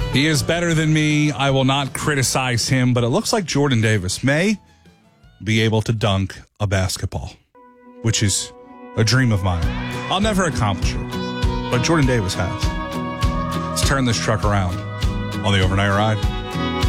He is better than me. I will not criticize him, but it looks like Jordan Davis may be able to dunk a basketball, which is a dream of mine. I'll never accomplish it, but Jordan Davis has. Let's turn this truck around on the Overnight Ride.